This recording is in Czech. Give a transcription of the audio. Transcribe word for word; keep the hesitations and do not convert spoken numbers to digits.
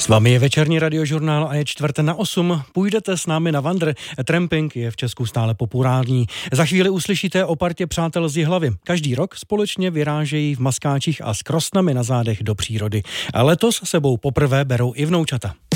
S vámi je večerní radiožurnál a je čtvrt na osm. Půjdete s námi na vandr. Tramping je v Česku stále populární. Za chvíli uslyšíte o partě přátel z Jihlavy. Každý rok společně vyrážejí v maskáčích a s krosnami na zádech do přírody. A letos sebou poprvé berou i vnoučata.